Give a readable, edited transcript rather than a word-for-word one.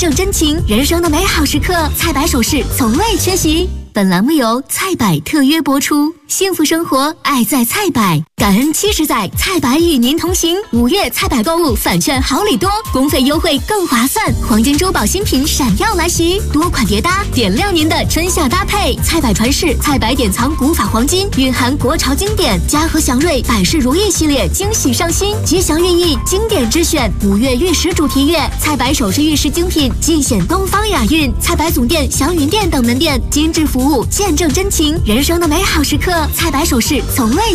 证真情，人生的美好时刻，菜百首饰从未缺席。本栏目由菜百特约播出，幸福生活，爱在菜百。感恩70载，菜百与您同行。5月菜百购物返券好礼多，公费优惠更划算。黄金周宝新品闪耀来袭，多款叠搭，点亮您的春夏搭配。菜百传世，菜百典藏古法黄金，蕴含国潮经典。嘉禾祥瑞百事如意系列惊喜上新，吉祥寓意，经典之选。5月玉石主题月，菜百首饰玉石精品尽显东方雅韵。菜百总店、祥云店等门店，精致服务，见证真情，人生的美好时刻，菜百首饰从未